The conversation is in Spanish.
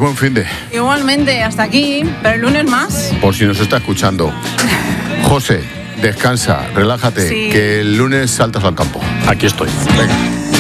buen finde. Igualmente, hasta aquí, pero el lunes más. Por si nos está escuchando. José, descansa, relájate, Sí. que el lunes saltas al campo. Aquí estoy. Venga.